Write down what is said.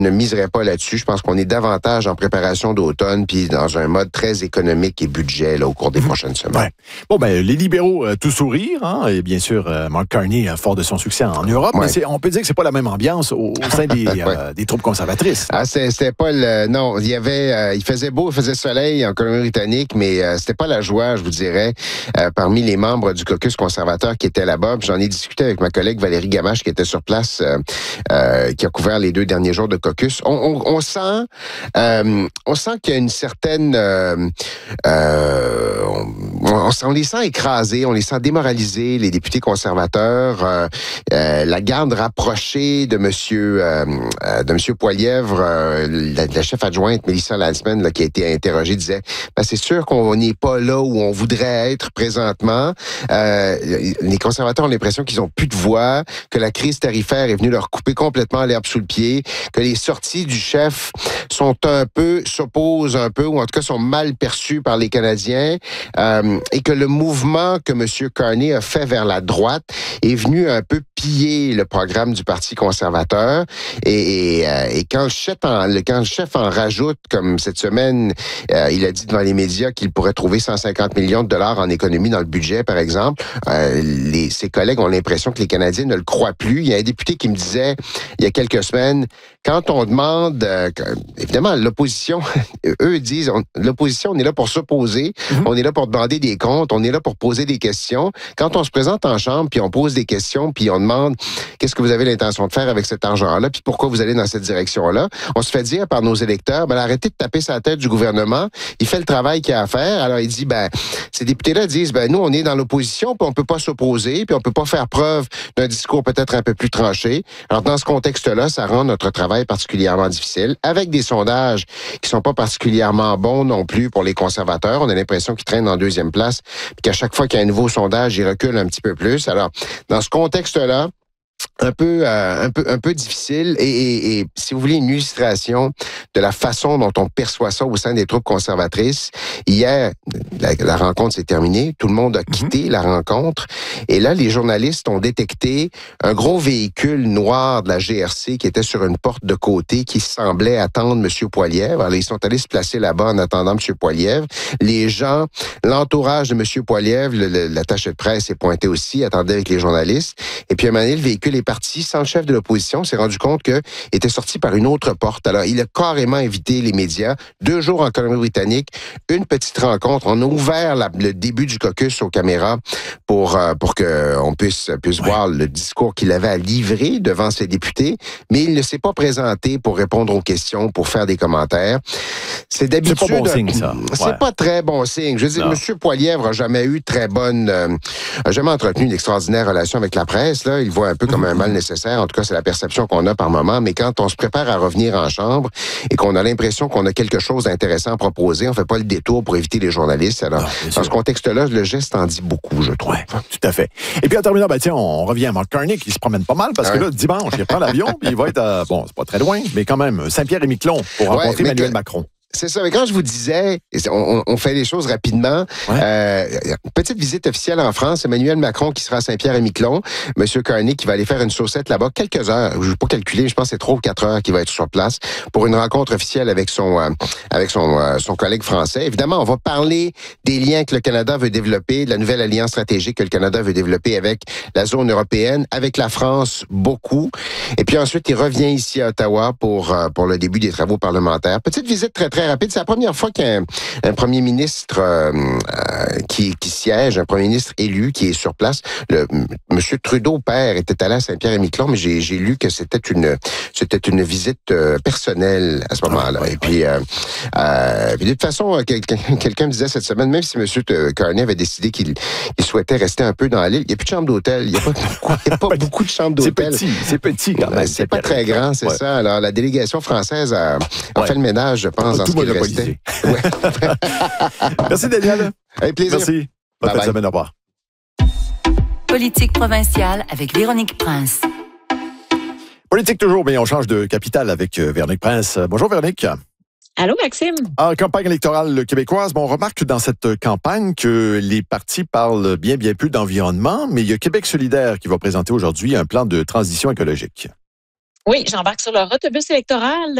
ne miserais pas là-dessus. Je pense qu'on est davantage en préparation d'automne puis dans un mode très économique et budget là, au cours des prochaines semaines. Ouais. Bon, ben les libéraux, tout sourire, hein, et bien sûr, Mark Carney, fort de son succès en Europe, mais on peut dire que c'est pas la même ambiance au sein des troupes conservatrices. Ah, c'était pas le... Non, il faisait beau, il faisait soleil en Colombie-Britannique, mais c'était pas la joie, je vous dirais, parmi les membres du caucus conservateur qui étaient là-bas. Puis j'en ai discuté avec ma collègue Valérie Gamache qui était sur place, qui a couvert les 2 derniers jours de caucus. On sent qu'il y a une certaine... on les sent écrasés, on les sent démoralisés, les députés conservateurs. La garde rapprochée de Monsieur Poilievre, la chef adjointe Melissa Landsman, là, qui a été interrogée, disait c'est sûr qu'on n'est pas là où on voudrait être présentement. Les conservateurs ont l'impression qu'ils n'ont plus de voix, que la crise tarifaire est venue leur couper complètement l'herbe sous le pied, que les sorties du chef s'opposent un peu, ou en tout cas sont mal perçues par les Canadiens, et que le mouvement que M. Carney a fait vers la droite est venu un peu piller le programme du Parti conservateur. Et quand le chef en rajoute, comme cette semaine, il a dit devant les médias qu'il pourrait trouver 150 millions de dollars en économie dans le budget, par exemple, ses collègues ont l'impression que les Canadiens ne le croient plus. Il y a un député qui me disait, il y a quelques semaines, quand on demande, évidemment, l'opposition, eux disent, l'opposition, on est là pour s'opposer, on est là pour demander des comptes, on est là pour poser des questions. Quand on se présente en chambre, puis on pose des questions, puis on demande qu'est-ce que vous avez l'intention de faire avec cet argent-là, puis pourquoi vous allez dans cette direction-là, on se fait dire par nos électeurs, arrêtez de taper sa tête du gouvernement, il fait le travail qu'il a à faire. Alors il dit, ces députés-là disent, nous, on est dans l'opposition, puis on peut pas s'opposer, puis on peut pas faire preuve d'un discours peut-être un peu plus tranché. Alors dans ce contexte-là, ça rend notre travail particulièrement difficile, avec des sondages qui sont pas particulièrement bons non plus pour les conservateurs. On a l'impression qu'ils traînent en 2e place, puis qu'à chaque fois qu'il y a un nouveau sondage, ils reculent un petit peu plus. Alors, dans ce contexte-là, un peu difficile et si vous voulez une illustration de la façon dont on perçoit ça au sein des troupes conservatrices. Hier, la rencontre s'est terminée, tout le monde a quitté la rencontre et là les journalistes ont détecté un gros véhicule noir de la GRC qui était sur une porte de côté qui semblait attendre M. Poilievre. Alors ils sont allés se placer là-bas en attendant M. Poilievre. Les gens, l'entourage de M. Poilievre, l'attaché de presse est pointé aussi, attendait avec les journalistes et puis à un moment donné, le véhicule est parti sans le chef de l'opposition, s'est rendu compte qu'il était sorti par une autre porte. Alors, il a carrément invité les médias. 2 jours en Colombie-Britannique, une petite rencontre. On a ouvert le début du caucus aux caméras pour qu'on puisse voir le discours qu'il avait à livrer devant ses députés, mais il ne s'est pas présenté pour répondre aux questions, pour faire des commentaires. C'est d'habitude... C'est pas bon signe, ça. C'est pas très bon signe. Je veux dire, M. Poilievre a jamais eu a jamais entretenu une extraordinaire relation avec la presse, là. Il voit un peu comme un mal nécessaire. En tout cas, c'est la perception qu'on a par moment. Mais quand on se prépare à revenir en chambre et qu'on a l'impression qu'on a quelque chose d'intéressant à proposer, on fait pas le détour pour éviter les journalistes. Alors, dans ce contexte-là, le geste en dit beaucoup, je trouve. Ouais, tout à fait. Et puis, en terminant, on revient à Mark Carney qui se promène pas mal parce que là, dimanche, il prend l'avion puis il va être à, c'est pas très loin, mais quand même, Saint-Pierre-et-Miquelon pour rencontrer Emmanuel Macron. C'est ça. Mais quand je vous disais, on fait les choses rapidement. Petite visite officielle en France. Emmanuel Macron qui sera à Saint-Pierre-et-Miquelon. Monsieur Carney qui va aller faire une saucette là-bas. Quelques heures. Je ne vais pas calculer. Je pense que c'est 3 ou 4 heures qu'il va être sur place pour une rencontre officielle avec son collègue français. Évidemment, on va parler des liens que le Canada veut développer, de la nouvelle alliance stratégique que le Canada veut développer avec la zone européenne, avec la France, beaucoup. Et puis ensuite, il revient ici à Ottawa pour le début des travaux parlementaires. Petite visite très, très rapide. C'est la première fois qu'il y a un premier ministre qui siège, un premier ministre élu qui est sur place. Monsieur Trudeau, père, était allé à Saint-Pierre-et-Miquelon, mais j'ai lu que c'était une visite personnelle à ce moment-là. Et puis, de toute façon, quelqu'un me disait cette semaine, même si Monsieur Carney avait décidé qu'il souhaitait rester un peu dans l'île, il n'y a plus de chambre d'hôtel. Il n'y a pas beaucoup de chambres d'hôtel. C'est petit quand même. C'est pas très grand, c'est ça. Alors, la délégation française a fait le ménage, je pense, dans ce qu'il restait. Merci, Daniel. Avec plaisir. Merci. Bonne fin de semaine. Au revoir. Politique provinciale avec Véronique Prince. Politique toujours, mais on change de capitale avec Véronique Prince. Bonjour, Véronique. Allô, Maxime. En campagne électorale québécoise, on remarque dans cette campagne que les partis parlent bien plus d'environnement, mais il y a Québec solidaire qui va présenter aujourd'hui un plan de transition écologique. Oui, j'embarque sur leur autobus électoral.